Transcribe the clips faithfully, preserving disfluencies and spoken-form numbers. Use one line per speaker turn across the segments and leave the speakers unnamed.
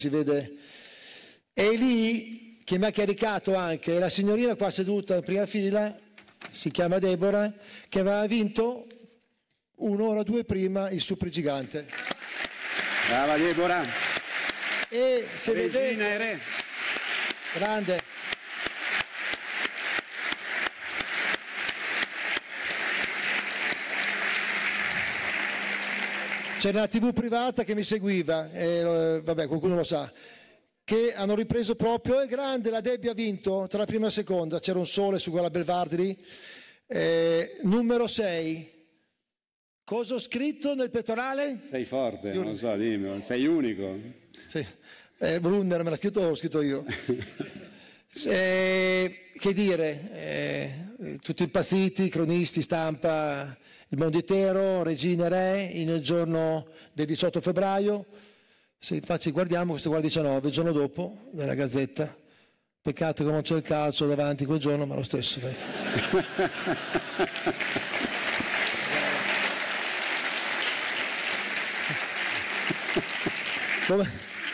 si vede. E lì che mi ha caricato anche la signorina qua seduta in prima fila, si chiama Deborah, che aveva vinto un'ora o due prima il Supergigante.
Brava Deborah.
E se
Regina
vedete,
e re.
grande. C'era una tivù privata che mi seguiva, e, vabbè, qualcuno lo sa, che hanno ripreso proprio, è grande, la Debbie ha vinto tra la prima e la seconda, c'era un sole su quella Belvardi lì, eh, numero sei. Cosa ho scritto nel pettorale?
Sei forte, non lo so, dimmi, sei unico.
Sì, eh, Brunner me l'ha scritto, l'ho scritto io. eh, che dire, eh, tutti impazziti, cronisti, stampa, il mondo intero, Regina e Re, il giorno del diciotto febbraio. Se infatti guardiamo, questo qua il diciannove, il giorno dopo, nella Gazzetta. Peccato che non c'è il calcio davanti quel giorno, ma lo stesso. Dai. Come?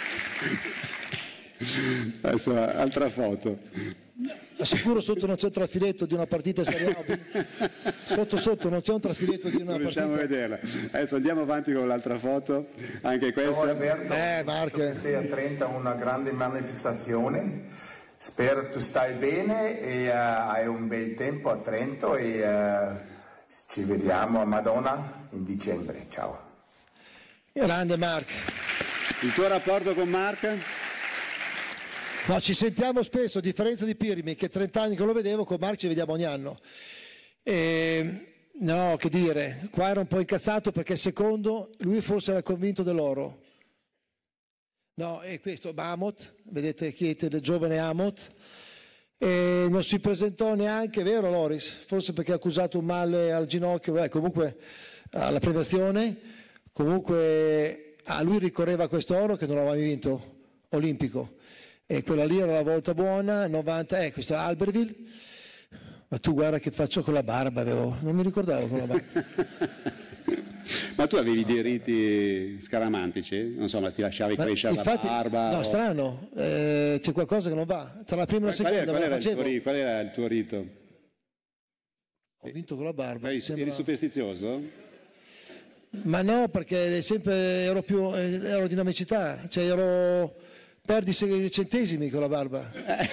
Adesso altra foto.
Assicuro sotto non c'è un trafiletto di una partita Serie A B. Sotto sotto non c'è un trafiletto di una
non
partita.
riusciamo a vederla. Adesso andiamo avanti con l'altra foto, anche questa.
Ciao Alberto,
Eh, Marche.
sei a Trento una grande manifestazione. Spero tu stai bene e uh, hai un bel tempo a Trento e uh, ci vediamo a Madonna in dicembre. Ciao.
Grande Mark.
Il tuo rapporto con Mark?
No, ci sentiamo spesso, a differenza di Pirmi, che trenta anni che lo vedevo, con Mark ci vediamo ogni anno. E, no, che dire, qua era un po' incazzato perché il secondo, lui forse era convinto dell'oro. No, e questo, Amot, vedete Chiete, il giovane Amot, e non si presentò neanche, vero Loris? Forse perché ha accusato un male al ginocchio, beh, comunque alla premiazione, comunque a lui ricorreva quest'oro che non aveva mai vinto, olimpico. E quella lì era la volta buona, novanta, eh, questa Albertville, ma tu guarda che faccio con la barba, avevo, non mi ricordavo con la barba.
Ma tu avevi dei riti scaramantici? Non so, ma ti lasciavi
Ma
crescere
infatti,
la barba?
no,
o...
strano, eh, c'è qualcosa che non va, tra la prima e la
qual,
seconda
qual,
me
era,
la
qual, era
facevo.
il tuo, qual era il tuo rito?
Ho vinto con la barba.
Eri,
sembra...
eri superstizioso?
Ma no, perché sempre ero più, ero dinamicità, cioè ero, perdi sei centesimi con la barba.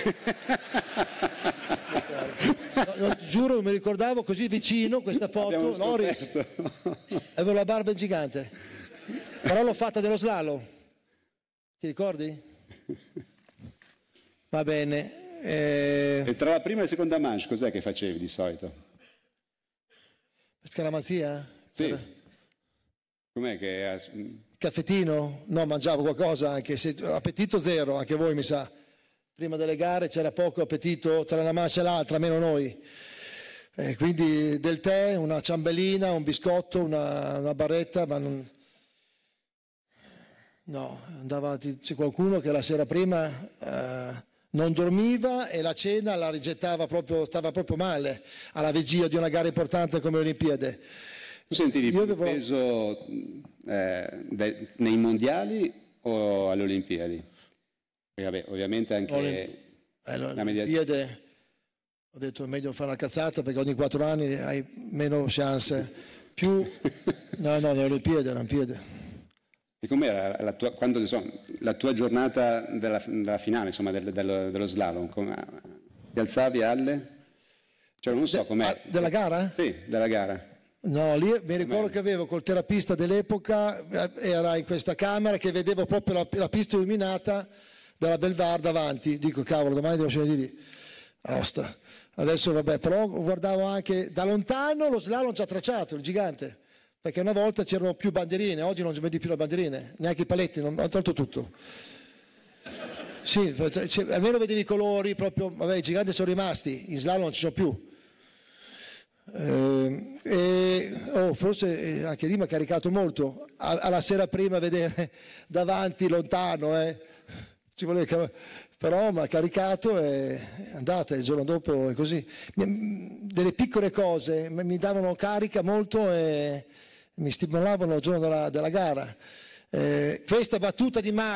No, no, giuro, mi ricordavo così vicino questa foto, Loris, avevo la barba gigante, però l'ho fatta dello slalom, ti ricordi? Va bene. Eh...
E tra la prima e la seconda manche cos'è che facevi di solito?
Scaramanzia?
Sì.
Per...
Com'è che...
Caffettino? No, mangiavo qualcosa, anche se appetito zero, anche voi mi sa. Prima delle gare c'era poco appetito tra una mancia e l'altra, meno noi. Eh, quindi del tè, una ciambellina, un biscotto, una, una barretta, ma non... No, andava, c'è qualcuno che la sera prima eh, non dormiva e la cena la rigettava proprio, stava proprio male, alla vigilia di una gara importante come le Olimpiadi.
Tu sentivi più
avevo...
peso eh, de, nei mondiali o alle Olimpiadi? E vabbè, ovviamente anche
Olim... eh,
la mediazione.
Ho detto è meglio fare una cazzata perché ogni quattro anni hai meno chance. Più... No, no, le Olimpiadi, le Olimpiadi.
E com'era la tua, quando, insomma, la tua giornata della, della finale, insomma, del, dello, dello slalom? Come, ti alzavi alle? Cioè non so
De,
com'è.
ah, della gara?
Sì, della gara.
No, lì mi ricordo che avevo col terapista dell'epoca, era in questa camera che vedevo proprio la, la pista illuminata dalla Belvar davanti. Dico, cavolo, domani devo scendere di lì. Aosta. Adesso vabbè, però guardavo anche da lontano lo slalom già tracciato, il gigante. Perché una volta c'erano più bandierine, oggi non vedi più le bandierine, neanche i paletti, non, ho tolto tutto. Sì, cioè, almeno vedevi i colori, proprio, vabbè, i giganti sono rimasti, in slalom non ci sono più. Eh, e, oh, forse anche lì mi ha caricato molto, alla sera prima vedere davanti, lontano, eh. Ci voleva, però mi ha caricato e è andata, il giorno dopo è così. Delle piccole cose mi davano carica molto e mi stimolavano il giorno della, della gara. Eh, questa battuta di Mario